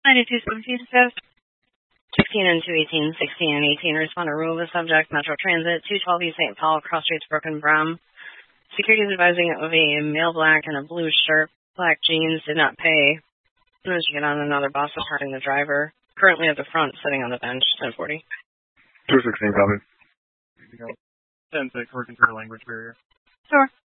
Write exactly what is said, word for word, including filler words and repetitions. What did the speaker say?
ninety-two seventeen, says. sixteen and two eighteen, sixteen and eighteen, respond to rule of the subject, Metro Transit, two twelve East Saint Paul, cross streets Broken Brum. Security is advising of a male black and a blue shirt, black jeans, did not pay. As soon as you get on, another bus departing the driver. Currently at the front, sitting on the bench, ten forty. two sixteen, copy. ten six, working through a language barrier. Sure.